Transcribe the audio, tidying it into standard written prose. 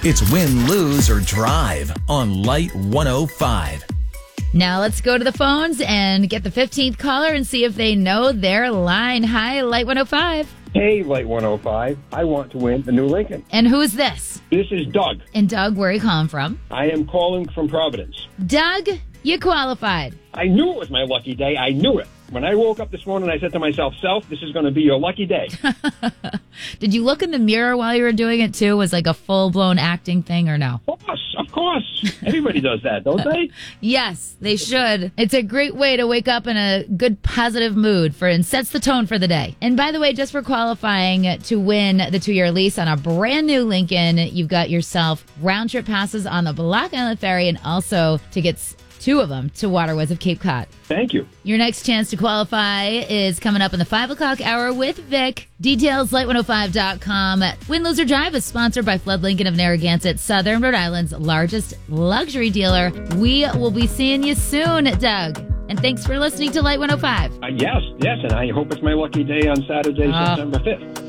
It's win, lose, or drive on Light 105. Now let's go to the phones and get the 15th caller and see if they know their line. Hi, Light 105. Hey, Light 105. I want to win the new Lincoln. And who is this? This is Doug. And Doug, where are you calling from? I am calling from Providence. Doug, you qualified. I knew it was my lucky day. I knew it. When I woke up this morning, I said to myself, Self, this is going to be your lucky day. Did you look in the mirror while you were doing it, too? Was like a full-blown acting thing or no? Of course. Everybody does that, don't they? Yes, they should. It's a great way to wake up in a good, positive mood and sets the tone for the day. And by the way, just for qualifying to win the 2-year lease on a brand new Lincoln, you've got yourself round-trip passes on the Block Island Ferry and also tickets, 2 of them, to Waterways of Cape Cod. Thank you. Your next chance to qualify is coming up in the 5 o'clock hour with Vic. Details, light105.com. Win, Lose, or Drive is sponsored by Flood Lincoln of Narragansett, Southern Rhode Island's largest luxury dealer. We will be seeing you soon, Doug. And thanks for listening to Light 105. Yes, and I hope it's my lucky day on Saturday, September 5th.